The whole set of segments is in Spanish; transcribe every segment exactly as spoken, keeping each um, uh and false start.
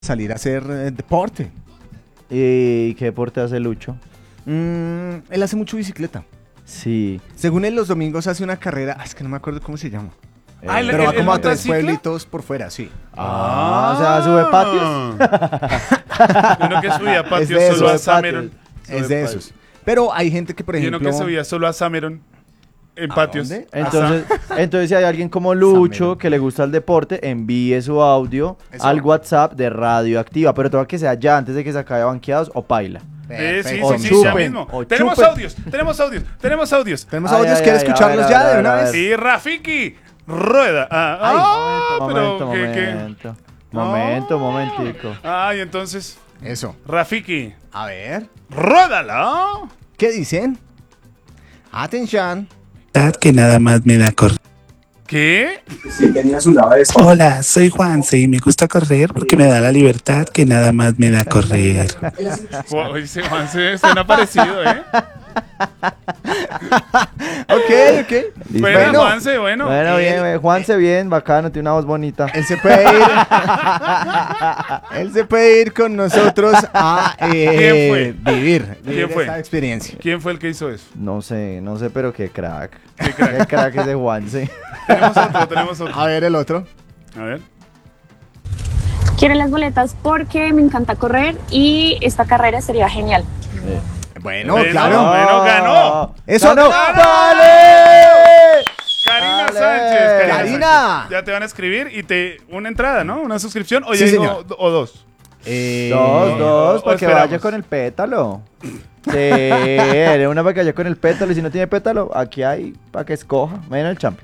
salir a hacer eh, deporte. ¿Y qué deporte hace Lucho? Mm, él hace mucho bicicleta. Sí. Según él, los domingos hace una carrera, ah, es que no me acuerdo cómo se llama. Eh, Ah, ¿el- Pero va el como a tres motociclo? pueblitos por fuera, sí. Ah, o sea, sube patios. Uno que subía patios Es de solo a esos, Sameron. Es de esos. Pero hay gente que, por Y uno ejemplo... que subía solo a Sameron en ¿A patios. dónde? Entonces, entonces si hay alguien como Lucho Sameron. que le gusta el deporte, envíe su audio Eso. al WhatsApp de Radioactiva, pero tenga que sea ya antes de que se acabe banqueados o paila. Eh, sí, O sí, sí, chupen, ya mismo. o Tenemos chupen. audios, tenemos audios, tenemos audios. Tenemos Ay, audios, ay, ¿quiere ay, escucharlos a ver, ya a ver, de una a ver. vez? Y Rafiki, rueda. Ah, ah, momento, pero ¿qué, qué? momento, momento, momentico. Ay, entonces, Eso. Rafiki, A ver. ruédala. ¿Qué dicen? Atención. Que nada más me da correr. ¿Qué? Hola, soy Juanse y me gusta correr porque me da la libertad que nada más me da correr. Oye, ese Juanse suena parecido, ¿eh? Ok, ok. Listo. Bueno, Bueno. Juanse, bueno. Bueno, él- bien, eh, Juanse, bien, bacano, tiene una voz bonita. Él se puede ir. Él se puede ir con nosotros a eh, ¿Quién fue? vivir, vivir fue? esa experiencia. ¿Quién fue el que hizo eso? No sé, no sé, pero qué crack. Qué crack. Qué crack ese Juanse. Tenemos otro, tenemos otro. A ver el otro. A ver. Quiero las boletas porque me encanta correr y esta carrera sería genial. Bueno, Bueno, claro. bueno, ganó. Eso ¡Ganó! no. ¡Dale! Karina Dale. Sánchez. Karina. Sánchez. Ya te van a escribir y te una entrada, ¿no? Una suscripción o, Sí, ya- señor. o, o dos. Eh, Dos, dos, o para que esperamos. vaya con el pétalo. Sí, de una para que vaya con el pétalo. Y si no tiene pétalo, aquí hay para que escoja. Vayan al champion.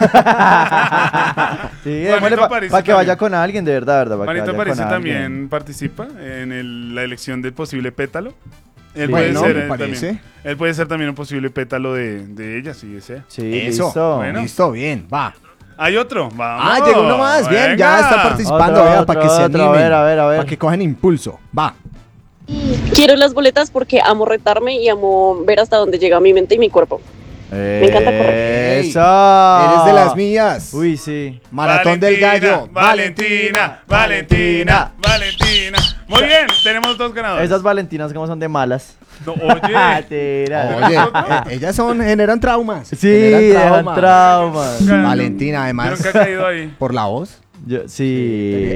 Sí, démosle Juanito para Parisi que vaya también. con alguien, de verdad, verdad. pa' que Manito vaya Parece con también alguien. participa en el- la elección del posible pétalo. Él Sí. puede Bueno, ser me él parece. también. Él puede ser también un posible pétalo de, de ella, si desea. Sí, Eso. listo. Bueno. Listo, bien, va. Hay otro, vamos. Ah, llegó uno más. Bien, ya venga. está participando. Otro, Vea, otro, para que se otro, animen. a ver, a ver, a ver. Para que cojan impulso. Va. Quiero las boletas porque amo retarme y amo ver hasta dónde llega mi mente y mi cuerpo. Me encanta correr. Eso. Eres de las mías. Uy, sí. Maratón del gallo. Valentina, Valentina, Valentina. Muy bien, tenemos dos ganadores. Esas Valentinas como son de malas. No, oye, Tira. Oye, eh, ellas son, generan traumas. Sí, generan dejan traumas. Valentina, yo nunca he además, caído ahí. por la voz. Yo- sí.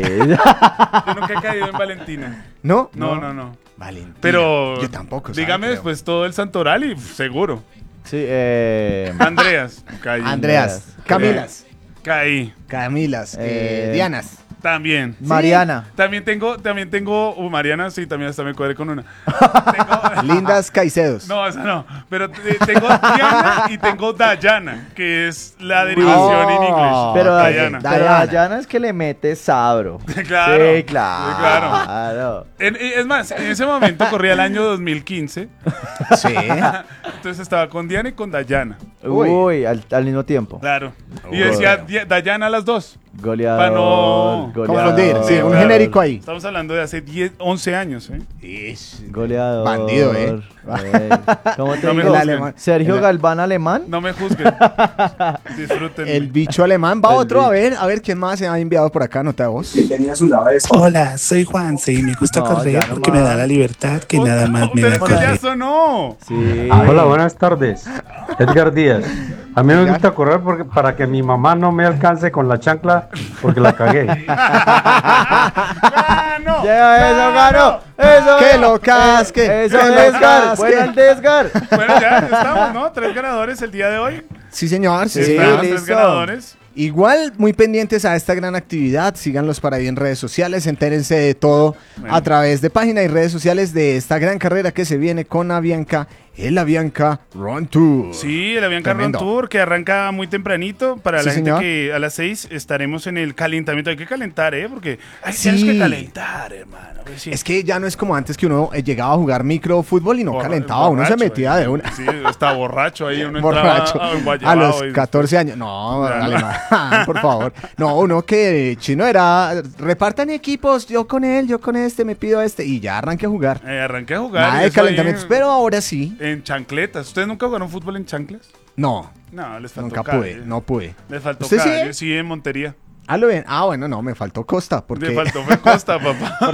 Yo nunca he caído en Valentina. ¿No? No, no, no. Valentina. Pero yo tampoco. ¿sabe? dígame Creo. después todo el santoral y pf, seguro. Sí, eh. Andreas, caí. Andreas, Camilas, Caí. Camilas, eh, Eh, Dianas. También. Mariana. También tengo, también tengo, uh, Mariana, sí, también hasta me cuadré con una. Tengo- Lindas Caicedos. No, esa no. Pero eh, tengo Diana y tengo Dayana, que es la derivación en inglés. Pero Dayana. Dayana. Pero Dayana es que le mete sabro. Claro, Sí, claro. sí, claro. En- es más, en ese momento corría el año dos mil quince. Sí. Entonces estaba con Diana y con Dayana. Uy. Uy, al, al mismo tiempo. Claro. Y yo decía Di- Dayana a las dos. Goleador. Pa' no goleador, confundir, sí, un claro. genérico ahí. Estamos hablando de hace diez, once años, ¿eh? Es Goleador. Bandido, ¿eh? Ey, ¿Cómo te No me digo? el juzguen. alemán. Sergio El- Galván alemán. No me juzguen. Disfruten. El bicho alemán. Va El otro, a bicho. ver, a ver quién más se ha enviado por acá, nota de voz. Hola, soy Juanse y me gusta No, correr ya no porque me da más. la libertad que nada más me Pero da esto ya correr. sonó. Sí. Hola, buenas tardes. Edgar Díaz. A mí me gusta correr porque, para que mi mamá no me alcance con la chancla porque la cagué. ¡Ganó! Llega eso, ganó. Eso. ¡Que es. lo casque! Eso, ¡Que lo Desgar. casque! Buena el Desgar. Bueno, ya estamos, ¿no? Tres ganadores el día de hoy. Sí, señor. Sí, Sí, señor. Tres listo. ganadores. Igual, muy pendientes a esta gran actividad. Síganlos para ahí en redes sociales. Entérense de todo Bueno. a través de página y redes sociales de esta gran carrera que se viene con Avianca, el Avianca Run Tour. Sí, el Avianca Run Tremendo. Tour que arranca muy tempranito. Para Sí, la gente señor. que a las seis estaremos en el calentamiento. Hay que calentar, ¿eh? Porque hay Sí. tienes que calentar, hermano. Pues sí. Es que ya no es como antes que uno eh, llegaba a jugar microfútbol y no Borra- calentaba, uno se borracho, metía eh. de una. Sí, está borracho ahí. Uno Borracho. entraba A enguayabado los y- catorce años. No, Ya, no. alemán, por favor. No, uno que chino era, repartan equipos, yo con él, yo con este, me pido este, y ya arranqué a jugar. Eh, arranqué a jugar. Nada y de eso ahí calentamientos, pero ahora sí. En chancletas. ¿Ustedes nunca jugaron fútbol en chanclas? No, No, les faltó nunca calle. pude, no pude. Les faltó ¿Usted sí? calle. Sí, en Montería. Ah, lo ven. Ah, bueno, no, me faltó Costa. Porque... Le faltó fue Costa, papá.